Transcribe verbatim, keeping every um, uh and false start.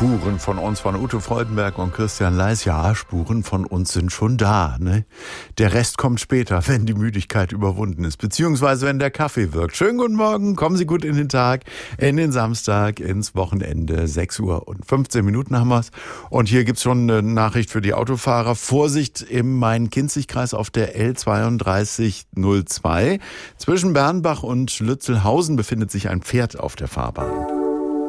Spuren von uns, von Ute Freudenberg und Christian Leis. Ja, Spuren von uns sind schon da, ne? Der Rest kommt später, wenn die Müdigkeit überwunden ist, beziehungsweise wenn der Kaffee wirkt. Schönen guten Morgen, kommen Sie gut in den Tag, in den Samstag, ins Wochenende. sechs Uhr und fünfzehn Minuten haben wir's. Und hier gibt's schon eine Nachricht für die Autofahrer. Vorsicht im Main-Kinzig-Kreis auf der L zweiunddreißig null zwei. Zwischen Bernbach und Lützelhausen befindet sich ein Pferd auf der Fahrbahn.